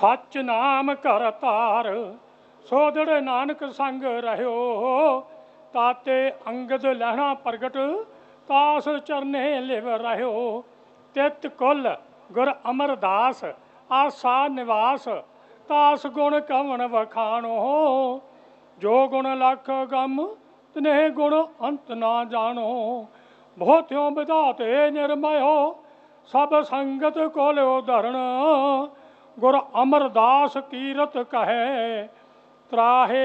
सच नाम कर तार सोदड़ नानक संग रह्यो ताते अंगद लहना प्रगट तास चरने लिव रह्यो तित कुल गुर अमरदास आसा निवास तास गुण कवन वखाणो जो गुण लख गम तिन्हे गुण अंत ना जानो बहुत्यों विधाते निर्मयो सब संगत कोल्यो धरण गुर अमरदास कीरत कहे त्राहे